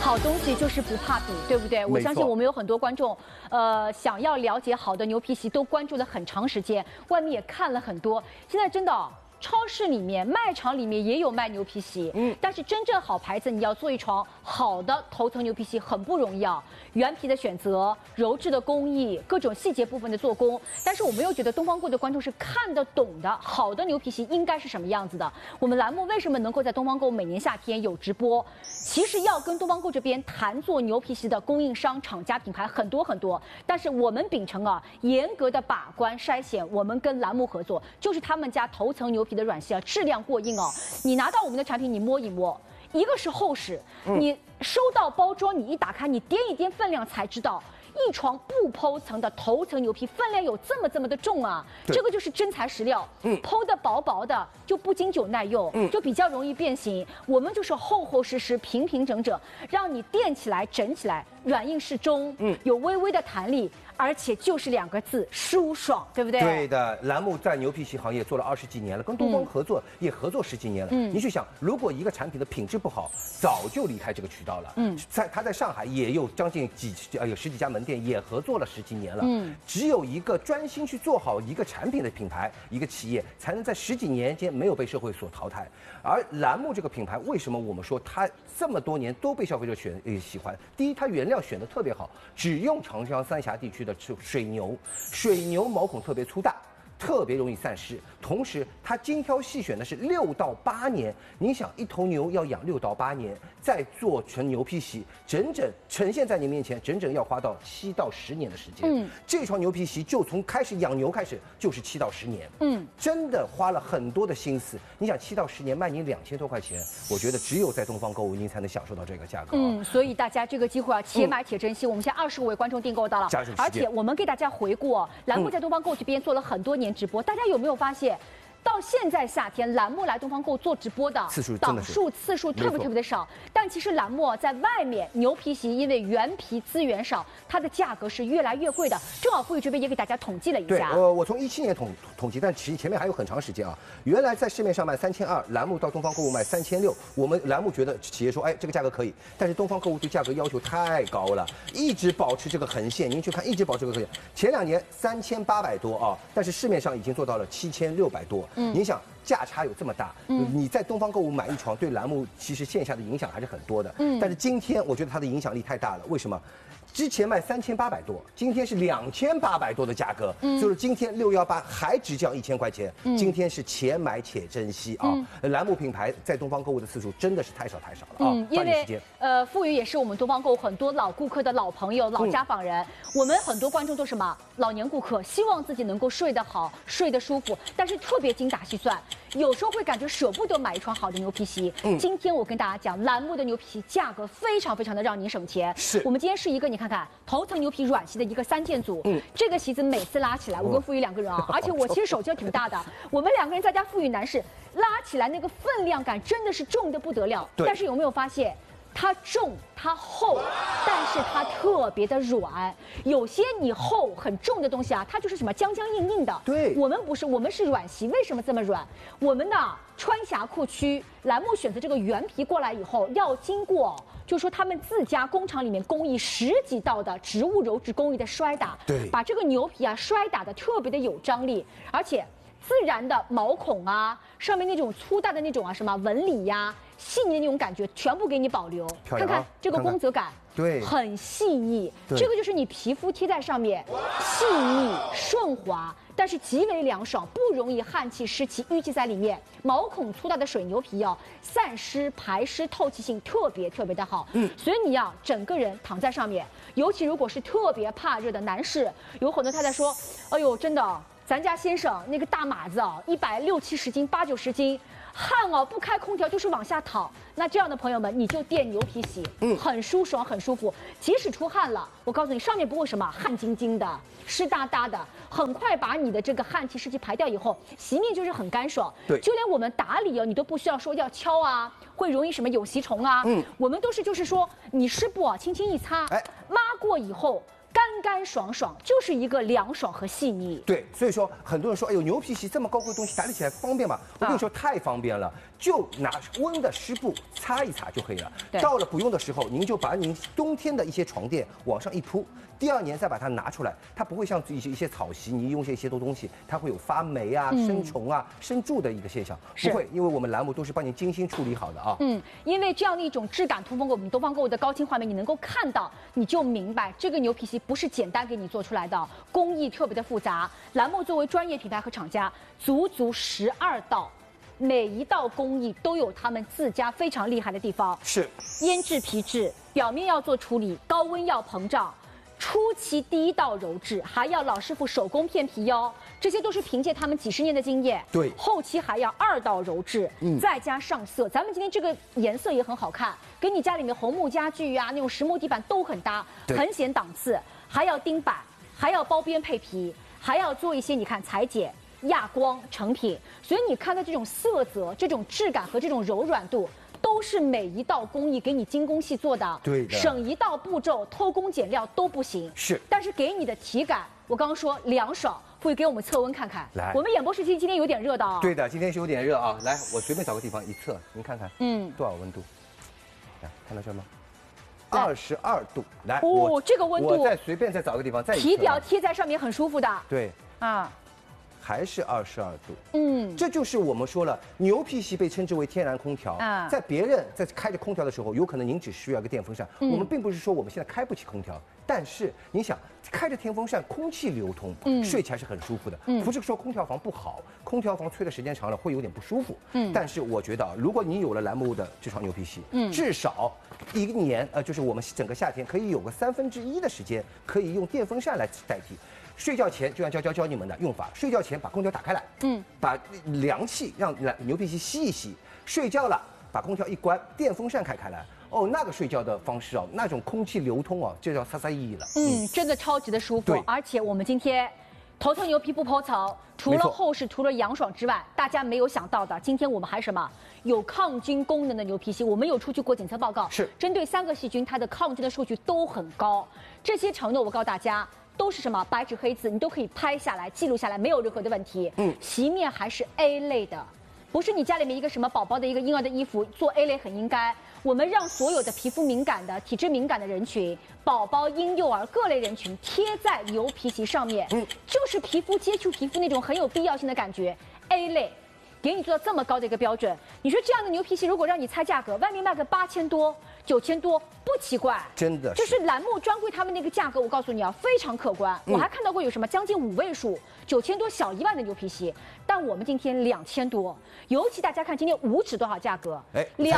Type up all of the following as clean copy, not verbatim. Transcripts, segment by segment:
好东西就是不怕比，对不对？我相信我们有很多观众，想要了解好的牛皮席，都关注了很长时间，外面也看了很多。现在真的哦，超市里面、卖场里面也有卖牛皮席，但是真正好牌子，你要做一床好的头层牛皮席很不容易啊。原皮的选择、鞣制的工艺、各种细节部分的做工，但是我们又觉得东方购的观众是看得懂的，好的牛皮席应该是什么样子的。我们栏目为什么能够在东方购每年夏天有直播？其实要跟东方购这边谈做牛皮席的供应商、厂家、品牌很多很多，但是我们秉承严格的把关筛选，我们跟栏目合作，就是他们家头层牛皮的软席质量过硬哦。你拿到我们的产品，你摸一摸。一个是厚实，你收到包装，你一打开，你掂一掂分量才知道，一床不剖层的头层牛皮分量有这么的重啊！这个就是真材实料，剖的薄薄的，就不经久耐用，就比较容易变形。我们就是厚厚实实、平平整整，让你垫起来、整起来，软硬适中，有微微的弹力。而且就是2个字，舒爽，对不对？ 对的，栏目在牛皮席行业做了20几年了，跟东方合作也合作10几年了。你去想，如果一个产品的品质不好，早就离开这个渠道了。他在上海也有将近有10几家门店，也合作了10几年了。只有一个专心去做好一个产品的品牌，一个企业才能在10几年间没有被社会所淘汰。而栏目这个品牌，为什么我们说它这么多年都被消费者喜欢？第一，它原料选得特别好，只用长江三峡地区的水牛毛孔特别粗大，特别容易散失，同时它精挑细选的是6到8年。你想，一头牛要养6到8年，再做成牛皮席，整整呈现在你面前，整整要花到7到10年的时间。这床牛皮席就从开始养牛开始就是7到10年。真的花了很多的心思。你想7到10年卖你2000多块钱，我觉得只有在东方购物您才能享受到这个价格。 所以大家这个机会且买且珍惜。我们现在25位观众订购到了，而且我们给大家回顾栏目在东方购这边做了很多年直播，大家有没有发现？到现在夏天，栏目来东方购做直播的次数特别的少，但其实栏目在外面牛皮席因为原皮资源少，它的价格是越来越贵的。正好富裕这边也给大家统计了一下。 对，我从17年统计，但其实前面还有很长时间啊。原来在市面上卖3200，栏目到东方购物卖3600，我们栏目觉得企业说，哎，这个价格可以，但是东方购物对价格要求太高了，一直保持这个横线。您去看，一直保持这个横线。前2年3800多啊，但是市面上已经做到了7600多。你想价差有这么大，你在东方购物买一床，对栏目其实线下的影响还是很多的。但是今天我觉得它的影响力太大了，为什么？之前卖3800多，今天是2800多的价格，就是今天618还只降1000块钱。今天是且买且珍惜啊！栏目品牌在东方购物的次数真的是太少了啊！ 因为富裕也是我们东方购物很多老顾客的老朋友、老家访人。我们很多观众都是什么老年顾客，希望自己能够睡得好、睡得舒服，但是特别精打细算，有时候会感觉舍不得买一床好的牛皮席。今天我跟大家讲，栏目的牛皮席价格非常的让您省钱。我们今天是一个你看看头层牛皮软席的一个3件组。这个席子每次拉起来，我跟富裕2个人啊，而且我其实手就挺大的，我们2个人再加富裕男士拉起来那个分量感真的是重的不得了。但是有没有发现？它重，它厚，但是它特别的软。有些你厚很重的东西啊，它就是什么僵硬的。 对， 我们不是，我们是软席。为什么这么软？我们的穿辖库区栏目选择这个原皮过来以后，要经过，就是说他们自家工厂里面工艺10几道的植物鞣制工艺的摔打， 对， 把这个牛皮摔打的特别的有张力，而且自然的毛孔啊，上面那种粗大的那种什么纹理呀。细腻的那种感觉全部给你保留，看看这个光泽感， 对， 很细腻。这个就是你皮肤贴在上面，细腻顺滑，但是极为凉爽，不容易汗气湿气淤积在里面。毛孔粗大的水牛皮散湿排湿透气性特别的好。所以你要整个人躺在上面，尤其如果是特别怕热的男士，有很多太太说，哎呦，真的，咱家先生那个大马子160、70斤、80、90斤。汗不开空调就是往下淌，那这样的朋友们你就垫牛皮席，很舒爽很舒服。即使出汗了，我告诉你，上面不会什么汗津津的、湿哒哒的，很快把你的这个汗气湿气排掉以后，席面就是很干爽。 对， 就连我们打理你都不需要说要敲啊，会容易什么有吸虫啊。我们都是就是说你湿布轻轻一擦，抹过以后。干干爽爽，就是一个凉爽和细腻。 对，所以说很多人说，哎呦，牛皮席这么高贵的东西打理起来方便吗？我跟你说，太方便了，就拿温的湿布擦一擦就可以了。到了不用的时候，您就把您冬天的一些床垫往上一铺。第2年再把它拿出来，它不会像一些草席，你用一些多东西，它会有发霉啊、生虫啊、生蛀的一个现象。不会，因为我们栏目都是帮你精心处理好的啊。 因为这样的一种质感，通过我们东方购物的高清画面，你能够看到，你就明白这个牛皮席不是简单给你做出来的，工艺特别的复杂。栏目作为专业品牌和厂家，足12道。每一道工艺都有他们自家非常厉害的地方， 是腌制皮质，表面要做处理，高温要膨胀。初期第1道揉制，还要老师傅手工片皮哟，这些都是凭借他们几10年的经验。 对， 后期还要2道揉制，再加上色。咱们今天这个颜色也很好看，跟你家里面红木家具啊、那种实木地板都很搭，很显档次。还要钉板，还要包边配皮，还要做一些你看裁剪、压光成品。所以你看到这种色泽、这种质感和这种柔软度。都是每一道工艺给你精工细做的， 对的， 省一道步骤，偷工减料都不行。 是， 但是给你的体感，我刚刚说凉爽，会给我们测温看看。 来， 我们演播室今天有点热的啊。 对的，今天是有点热啊。来，我随便找个地方一测，您看看，多少温度？来，看到这吗？22度。来， 这个温度， 我随便找个地方再一测。 体表贴在上面很舒服的。 对， 啊。 还是22度，这就是我们说了，牛皮席被称之为天然空调。在别人在开着空调的时候，有可能您只需要一个电风扇。我们并不是说我们现在开不起空调，但是你想开着电风扇，空气流通，睡起来是很舒服的。不是说空调房不好，空调房吹的时间长了会有点不舒服。但是我觉得，如果你有了栏目的这床牛皮席，至少1年，就是我们整个夏天可以有个1/3的时间可以用电风扇来代替。睡觉前就像教你们的用法，睡觉前把空调打开来，把凉气让牛皮席吸一吸，睡觉了把空调一关，电风扇开来，哦，那个睡觉的方式哦，那种空气流通哦，就叫飒意义了。 真的超级的舒服。而且我们今天头层牛皮不剖层，除了厚实，除了凉爽之外，大家没有想到的，今天我们还什么？有抗菌功能的牛皮席，我们有出具过检测报告，是针对3个细菌，它的抗菌的数据都很高。这些承诺我告诉大家。都是什么白纸黑字，你都可以拍下来、记录下来，没有任何的问题。席面还是 A 类的，不是你家里面一个什么宝宝的一个婴儿的衣服做 A 类很应该。我们让所有的皮肤敏感的、体质敏感的人群，宝宝、婴幼儿各类人群贴在牛皮席上面，就是皮肤接触皮肤那种很有必要性的感觉。A 类。给你做到这么高的一个标准，你说这样的牛皮席，如果让你猜价格，外面卖个8000多、9000多，不奇怪， 真的。 就是栏目专柜他们那个价格，我告诉你啊，非常可观。我还看到过有什么将近5位数，9000多小1万的牛皮席，但我们今天2000多，尤其大家看今天5指多少价格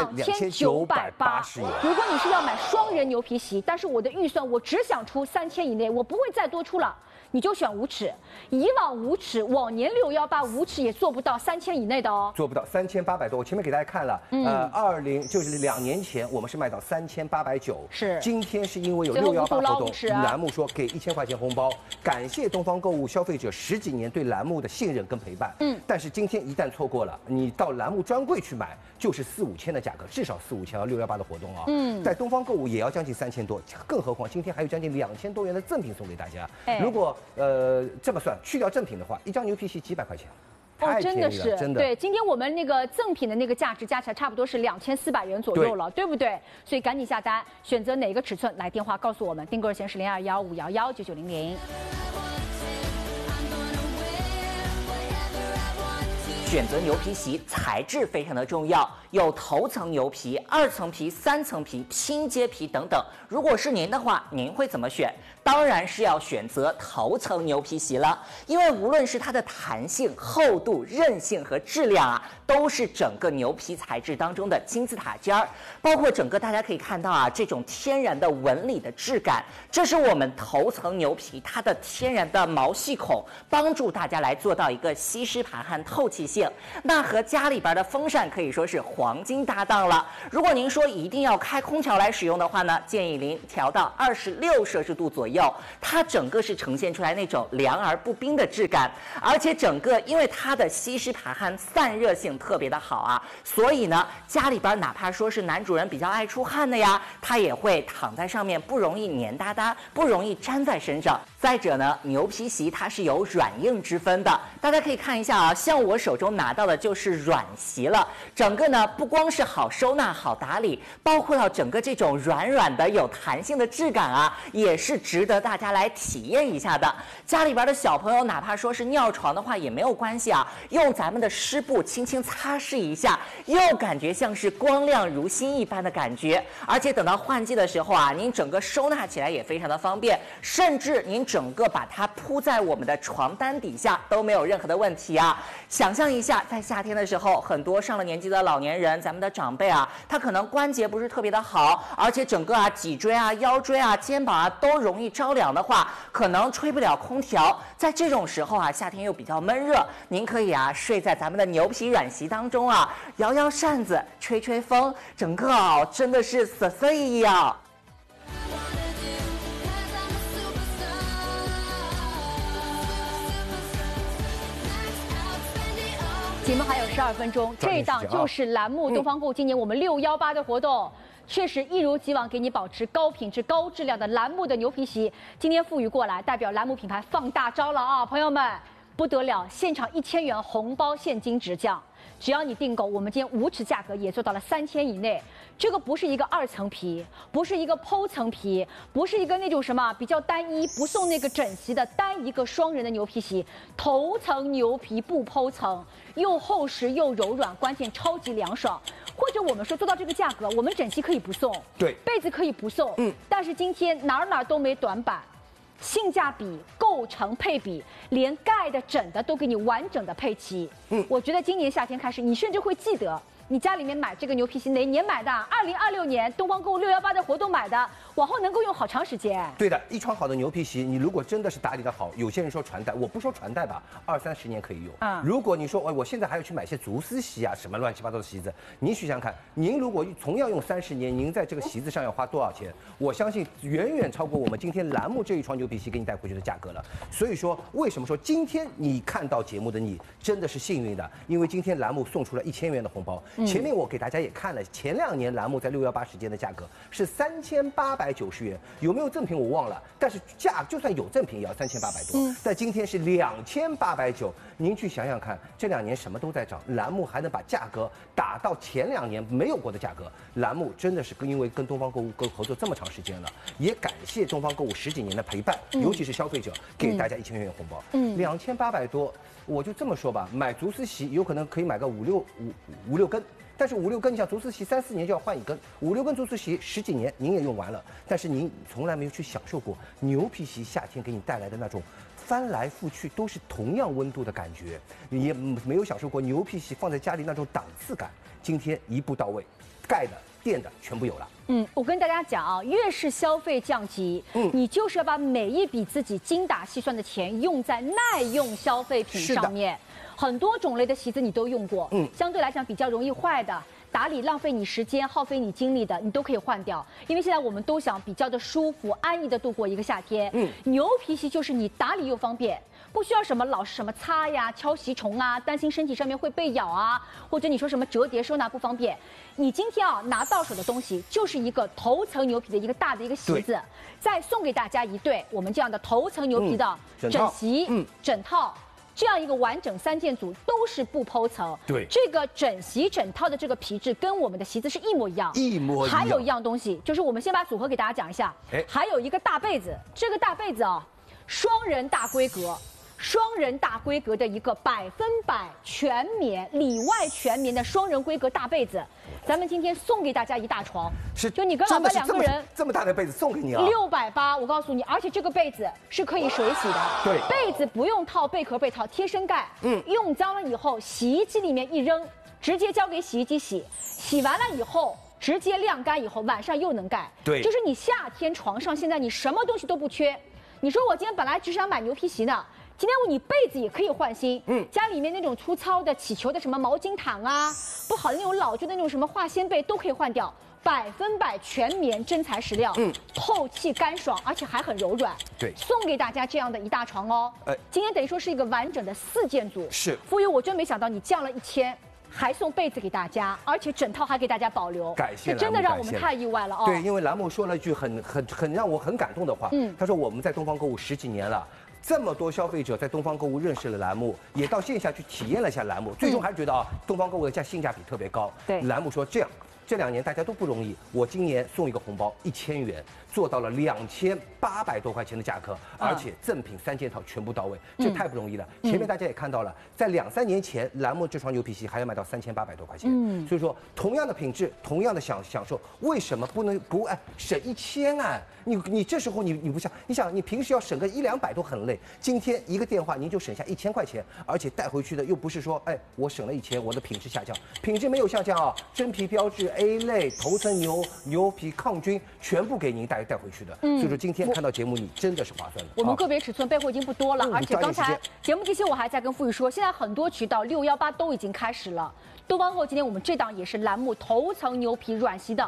？2980元。如果你是要买双人牛皮席，但是我的预算我只想出3000以内，我不会再多出了。你就选5尺，以往5尺，往年618 5尺也做不到3000以内的哦， 做不到3800多。我前面给大家看了，就是2年前我们是卖到3890，是。今天是因为有618活动，栏目说给1000块钱红包，感谢东方购物消费者10几年对栏目的信任跟陪伴。但是今天一旦错过了，你到栏目专柜去买，就是4、5千的价格，至少4、5千，618的活动啊。在东方购物也要将近3000多，更何况今天还有将近2000多元的赠品送给大家。如果这么算，去掉赠品的话，一张牛皮席几百块钱，太便宜了，真的。 对，今天我们那个赠品的那个价值加起来差不多是2400元左右了，对不对？所以赶紧下单，选择哪个尺寸，来电话告诉我们，订购热线是0215119900。 选择牛皮席材质非常的重要，有头层牛皮、2层皮、3层皮、拼接皮等等。如果是您的话，您会怎么选？当然是要选择头层牛皮席了，因为无论是它的弹性、厚度、韧性和质量啊，都是整个牛皮材质当中的金字塔尖儿。包括整个大家可以看到啊，这种天然的纹理的质感，这是我们头层牛皮它的天然的毛细孔，帮助大家来做到一个吸湿排汗、透气性。 性，那和家里边的风扇可以说是黄金搭档了。如果您说一定要开空调来使用的话呢，建议您调到26摄氏度左右，它整个是呈现出来那种凉而不冰的质感，而且整个因为它的吸湿排汗散热性特别的好啊，所以呢，家里边哪怕说是男主人比较爱出汗的呀，他也会躺在上面不容易黏哒哒，不容易粘在身上。再者呢，牛皮席它是有软硬之分的，大家可以看一下啊，像我手中拿到的就是软席了，整个呢不光是好收纳好打理，包括到整个这种软软的有弹性的质感啊，也是值得大家来体验一下的。家里边的小朋友哪怕说是尿床的话也没有关系啊，用咱们的湿布轻轻擦拭一下，又感觉像是光亮如新一般的感觉。而且等到换季的时候啊，您整个收纳起来也非常的方便，甚至您整个把它铺在我们的床单底下都没有任何的问题啊。想象一下，在夏天的时候，很多上了年纪的老年人，咱们的长辈啊，他可能关节不是特别的好，而且整个啊脊椎啊、腰椎啊、肩膀啊都容易着凉的话，可能吹不了空调。在这种时候啊，夏天又比较闷热，您可以啊睡在咱们的牛皮软席当中啊，摇摇扇子，吹吹风，整个真的是色色一样。 节目还有12分钟，这一档就是栏目东方购今年我们618的活动。确实一如既往给你保持高品质、高质量的栏目的牛皮席，今天赋予过来，代表栏目品牌放大招了啊，朋友们不得了，现场1000元红包现金直降，只要你订购，我们今天无尺价格也做到了3000以内。这个不是一个2层皮，不是一个剖层皮，不是一个那种什么比较单一不送那个整席的单一个双人的牛皮席，头层牛皮不剖层，又厚实又柔软，关键超级凉爽。或者我们说做到这个价格，我们整席可以不送， 对， 被子可以不送，但是今天哪儿都没短板。性价比、构成配比，连盖的、枕的都给你完整的配齐。我觉得今年夏天开始，你甚至会记得你家里面买这个牛皮席哪年买的？2026年东方购物618的活动买的，往后能够用好长时间。 对的，一床好的牛皮席，你如果真的是打理的好，有些人说传代，我不说传代吧，20、30年可以用。如果你说我现在还要去买些竹丝席啊，什么乱七八糟的席子，您去想想看，您如果同样用30年，您在这个席子上要花多少钱？我相信远远超过我们今天栏目这一床牛皮席给你带回去的价格了。所以说，为什么说今天你看到节目的你真的是幸运的？因为今天栏目送出了1000元的红包。前面我给大家也看了，前2年栏目在618时间的价格是3890元，有没有赠品我忘了，但是就算有赠品也要3800多，但今天是2890，您去想想看，这2年什么都在涨，栏目还能把价格打到前2年没有过的价格，栏目真的是因为跟东方购物合作这么长时间了，也感谢东方购物10几年的陪伴，尤其是消费者给大家1000元红包，2800多。我就这么说吧，买竹丝席有可能可以买个五六根，但是5、6根，你像竹丝席3、4年就要换一根，5、6根竹丝席10几年您也用完了，但是您从来没有去享受过牛皮席夏天给你带来的那种翻来覆去都是同样温度的感觉，你也没有享受过牛皮席放在家里那种档次感。今天一步到位，盖的、垫的全部有了。 我跟大家讲啊，越是消费降级，你就是要把每一笔自己精打细算的钱用在耐用消费品上面。很多种类的席子你都用过，相对来讲比较容易坏的，打理浪费你时间、耗费你精力的，你都可以换掉。因为现在我们都想比较的舒服、安逸的度过一个夏天。牛皮席就是你打理又方便。不需要什么老是什么擦呀、敲席虫啊，担心身体上面会被咬啊，或者你说什么折叠收纳不方便，你今天啊拿到手的东西就是一个头层牛皮的一个大的一个席子，再送给大家一对我们这样的头层牛皮的整席、整套。这样一个完整3件组都是不剖层， 对， 这个整席整套的这个皮质跟我们的席子是一模一样，还有一样东西，就是我们先把组合给大家讲一下，还有一个大被子，这个大被子啊，双人大规格的一个100%全棉里外全棉的双人规格大被子，咱们今天送给大家一大床，就你跟老婆2个人这么大的被子送给你啊 ，680，我告诉你，而且这个被子是可以水洗的， 对， 被子不用套贝壳被套，贴身盖，用脏了以后洗衣机里面一扔，直接交给洗衣机洗，洗完了以后直接晾干以后晚上又能盖， 对， 就是你夏天床上现在你什么东西都不缺。你说我今天本来只想买牛皮席呢， 今天你被子也可以换新，家里面那种粗糙的起球的什么毛巾毯啊，不好的那种老旧的那种什么化纤被都可以换掉，100%全棉真材实料，透气干爽，而且还很柔软。 对， 送给大家这样的一大床哦。今天等于说是一个完整的4件组。 是， 傅友，我真没想到你降了1000。还送被子给大家，而且整套还给大家保留， 感谢， 这真的让我们太意外了哦。 对，因为栏目说了一句很让我很感动的话，他说我们在东方购物10几年了。这么多消费者在东方购物认识了栏目，也到线下去体验了一下栏目，最终还是觉得东方购物的性价比特别高。 对， 栏目说这样，这2年大家都不容易，我今年送一个红包1000元，做到了2800多块钱的价格，而且赠品3件套全部到位，这太不容易了。前面大家也看到了，在2、3年前，栏目这床牛皮席还要卖到3800多块钱，所以说同样的品质，同样的享受，为什么不省1000啊？你这时候你不想，你想你平时要省个1、200都很累，今天一个电话您就省下1000块钱，而且带回去的又不是说我省了1000，我的品质下降，品质没有下降啊，真皮标志 A 类头层牛皮抗菌全部给您带回去的，所以说今天看到节目你真的是划算的。 我们个别尺寸备货已经不多了，而且刚才节目这些我还在跟傅宇说，现在很多渠道618都已经开始了。东方后今天我们这档也是栏目头层牛皮软席的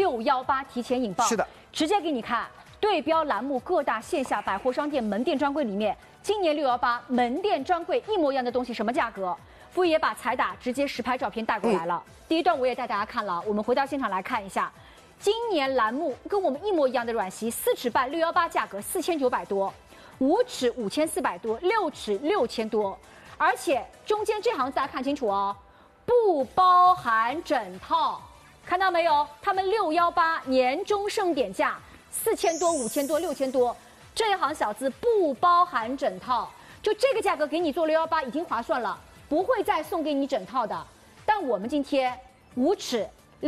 618提前引爆， 是的， 直接给你看对标栏目各大线下百货商店门店专柜里面，今年618门店专柜一模一样的东西什么价格？傅也把彩打直接实拍照片带过来了。第一段我也带大家看了，我们回到现场来看一下，今年栏目跟我们一模一样的软席，4尺半618价格4900多，5尺5400多，6尺6000多，而且中间这行字大家看清楚哦，不包含整套，看到没有？他们618年终盛典价4000多、5000多、6000多，这一行小字不包含整套，就这个价格给你做618已经划算了，不会再送给你整套的。但我们今天5尺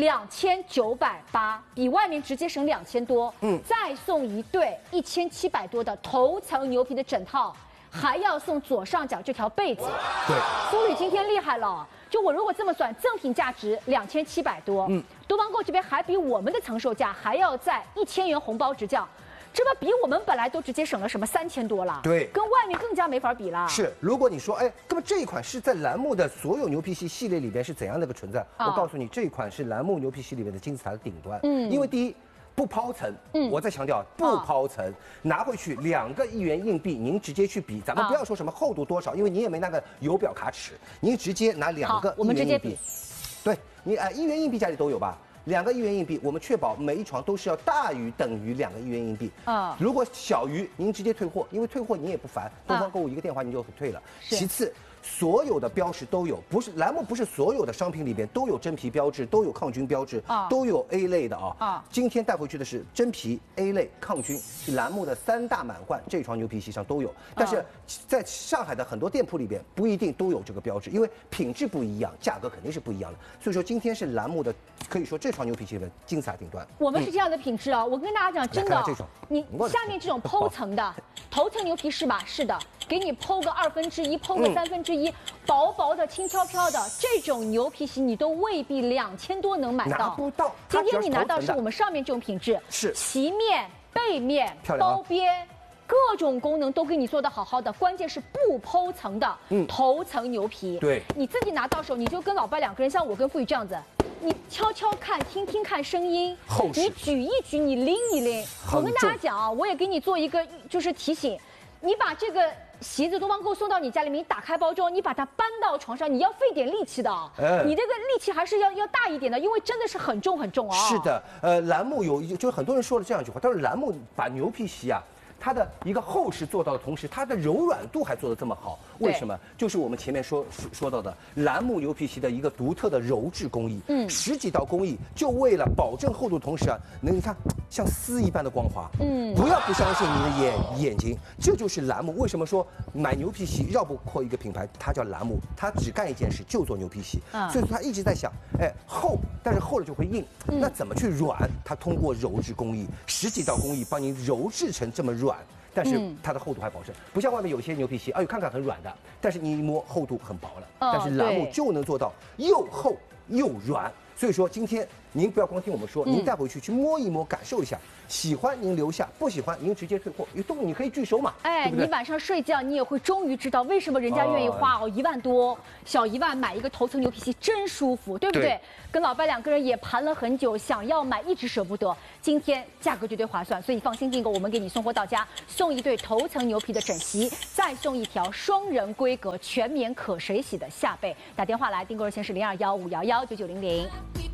2980，比外面直接省2000多，再送一对1700多的头层牛皮的整套，还要送左上角这条被子。 对， 苏宇今天厉害了，就我如果这么算，赠品价值2700多，东方购这边还比我们的承售价还要在1000元红包直降。这不比我们本来都直接省了什么3000多了？ 对， 跟外面更加没法比了。 是，如果你说，那么这一款是在栏目的所有牛皮席系列里边是怎样的一个存在？我告诉你，这一款是栏目牛皮席里面的金字塔的顶端。因为第一，不抛层，我再强调不抛层，拿回去2个1元硬币，您直接去比，咱们不要说什么厚度多少，因为您也没那个油表卡尺，您直接拿2个1元硬币，对你1元硬币家里都有吧？2个1元硬币，我们确保每一床都是要大于等于2个1元硬币。如果小于，您直接退货，因为退货你也不烦，东方购物一个电话你就退了。其次，所有的标识都有，不是栏目不是所有的商品里边都有真皮标志，都有抗菌标志，都有 A 类的啊。今天带回去的是真皮 A 类抗菌，栏目的3大满贯，这床牛皮席上都有。但是在上海的很多店铺里边不一定都有这个标志，因为品质不一样，价格肯定是不一样的。所以说今天是栏目的，可以说这床牛皮席的金字塔顶端。 我们是这样的品质啊，我跟大家讲，真的，你下面这种剖层的头层牛皮是吧？是的，给你剖个1/2，剖个1/3，薄薄的、轻飘飘的这种牛皮席，你都未必2000多能买到。 拿不到。 今天你拿到是我们上面这种品质， 是旗面、背面、包边。各种功能都给你做得好好的，关键是不剖层的头层牛皮。对，你自己拿到手，你就跟老白2个人，像我跟傅宇这样子，你悄悄看，听听看声音，你举一举，你拎一拎。我跟大家讲啊，我也给你做一个就是提醒，你把这个席子东方购送到你家里面，你打开包装，你把它搬到床上，你要费点力气的啊。你这个力气还是要大一点的，因为真的是很重很重啊。 是的，栏目就是很多人说了这样一句话，他说栏目把牛皮席啊。它的一个厚实做到的同时，它的柔软度还做得这么好，为什么？就是我们前面说到的栏目牛皮席的一个独特的柔质工艺，10几道工艺，就为了保证厚度的同时啊，你看像丝一般的光滑，不要不相信你的眼睛，这就是栏目。为什么说买牛皮席绕不过一个品牌，它叫栏目，它只干一件事，就做牛皮席，所以说他一直在想，厚，但是厚了就会硬，那怎么去软？它通过柔质工艺，10几道工艺帮你揉制成这么软。但是它的厚度还保证，不像外面有些牛皮席，看看很软的，但是你一摸厚度很薄了。但是栏目就能做到又厚又软。所以说今天您不要光听我们说，您带回去去摸一摸，感受一下，喜欢您留下，不喜欢您直接退货，你可以拒收嘛。 哎，你晚上睡觉你也会终于知道为什么人家愿意花1万多，小1万买一个头层牛皮席真舒服，对不对？跟老伴2个人也盘了很久，想要买一直舍不得，今天价格绝对划算，所以放心订购，我们给你送货到家，送一对头层牛皮的枕席，再送一条双人规格全棉可水洗的下被。打电话来订购热线是0215119900。